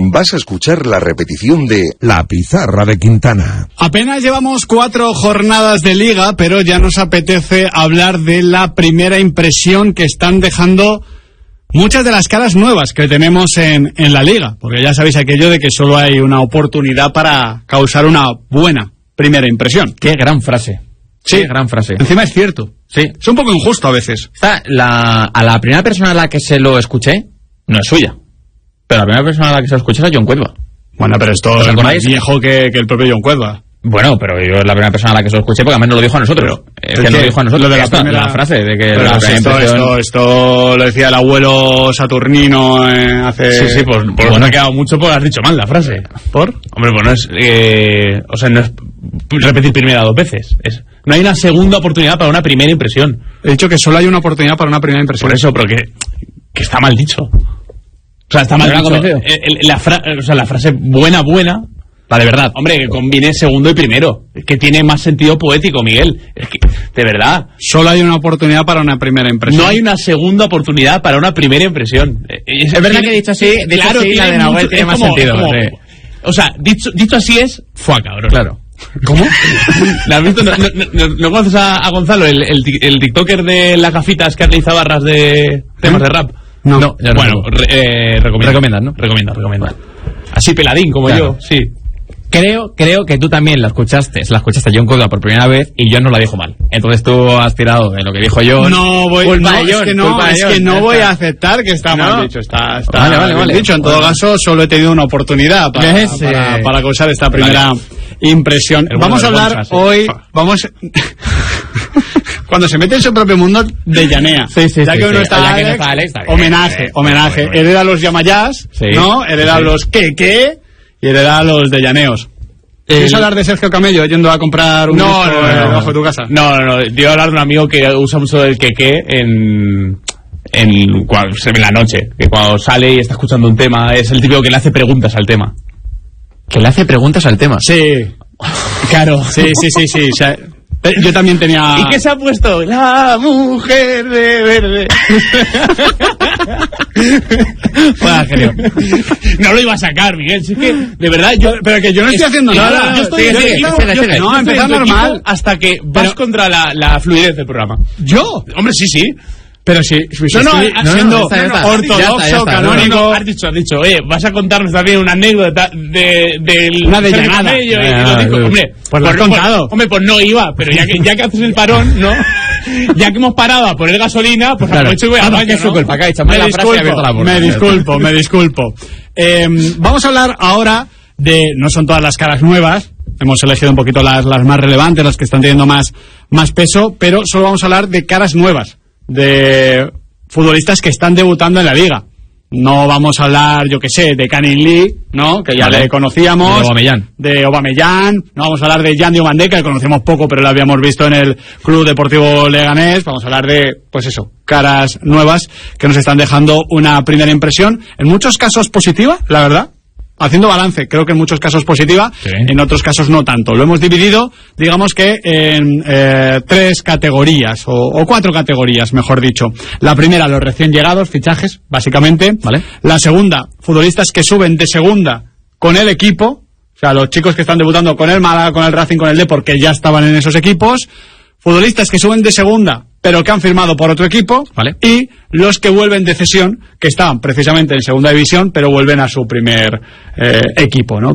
vas a escuchar la repetición de La Pizarra de Quintana. Apenas llevamos 4 jornadas de Liga, pero ya nos apetece hablar de la primera impresión que están dejando muchas de las caras nuevas que tenemos en la Liga. Porque ya sabéis aquello de que solo hay una oportunidad para causar una buena primera impresión. Qué gran frase. Sí, qué gran frase. Encima es cierto. Sí. Es un poco injusto a veces. A la primera persona a la que se lo escuché, no es suya. Pero la primera persona a la que se lo escuché era John Cuelva. Bueno, pero esto es más viejo que el propio John Cuelva. Bueno, pero yo es la primera persona a la que se lo escuché porque además no lo dijo a nosotros. Que no lo dijo a nosotros. Lo de la frase de que esto lo decía el abuelo Saturnino hace... Sí, pues bueno, ha quedado mucho porque has dicho mal la frase. ¿Por? Hombre, pues no es... o sea, no es repetir primera 2 veces. No hay una segunda oportunidad para una primera impresión. He dicho que solo hay una oportunidad para una primera impresión. Por eso, pero que está mal dicho. O sea, está mal dicho. La frase buena, la de verdad. Hombre, que combine segundo y primero. Es que tiene más sentido poético, Miguel. Es que, de verdad. Solo hay una oportunidad para una primera impresión. No hay una segunda oportunidad para una primera impresión. Es verdad que dicho así, claro, la de Nahuel tiene más sentido. O sea, dicho así es... Fua, cabrón. Claro. ¿Cómo? ¿No conoces a Gonzalo, el tiktoker de las gafitas que analiza barras de temas de rap? No. Bueno, recomiendas, ¿no? Recomienda. Así peladín como yo, sí. Creo que tú también la escuchaste a John Cuelva por primera vez y John no la dijo mal. Entonces tú has tirado de lo que dijo John. Es que no voy a aceptar que está mal dicho. Está vale. dicho. En todo caso, solo he tenido una oportunidad para causar esta primera impresión. Vamos a hablar hoy... Cuando se mete en su propio mundo de llanea. Sí. Ya que uno está Alex, homenaje. Hereda los Yamayás, ¿no? Hereda los que y hereda a los de llaneos. ¿Quieres hablar de Sergio Camello yendo a comprar un disco debajo de tu casa? No. Yo voy a hablar de un amigo que usa mucho el que en la noche. Que cuando sale y está escuchando un tema, es el típico que le hace preguntas al tema. ¿Que le hace preguntas al tema? Sí. Claro. Sí. O sea, yo también tenía... ¿Y qué se ha puesto? La mujer de verde. Bueno, genio. No lo iba a sacar, Miguel. Si es que, de verdad, pero que yo no estoy haciendo nada. Yo estoy empezando normal. Hasta que vas contra la fluidez del programa. ¿Yo? Hombre, sí. Pero sí, siendo ortodoxo, canónico. Has dicho, oye, vas a contarnos también una anécdota una de llamada. Hombre, pues lo has contado. Hombre, pues no iba, pero ya que haces el parón, ¿no? Ya que hemos parado a poner gasolina, pues aprovecho y voy a baño, ¿no? Me disculpo. Vamos a hablar ahora de... No son todas las caras nuevas. Hemos elegido un poquito las más relevantes, las que están teniendo más peso, pero solo vamos a hablar de caras nuevas, de futbolistas que están debutando en la Liga. No vamos a hablar, yo que sé, de Canin Lee, ¿no? Que ya le conocíamos. De Aubameyang. No vamos a hablar de Jan Diomandé, que le conocemos poco, pero lo habíamos visto en el Club Deportivo Leganés. Vamos a hablar de, pues eso, caras nuevas que nos están dejando una primera impresión, en muchos casos positiva, la verdad. Haciendo balance, creo que en muchos casos positiva, sí. En otros casos no tanto. Lo hemos dividido, digamos que en 3 categorías, o 4 categorías, mejor dicho. La primera, los recién llegados, fichajes, básicamente. ¿Vale? La segunda, futbolistas que suben de segunda con el equipo, o sea, los chicos que están debutando con el Málaga, con el Racing, con el Depor, porque ya estaban en esos equipos. Futbolistas que suben de segunda, pero que han firmado por otro equipo, ¿vale? Y los que vuelven de cesión, que estaban precisamente en segunda división, pero vuelven a su primer equipo, ¿no?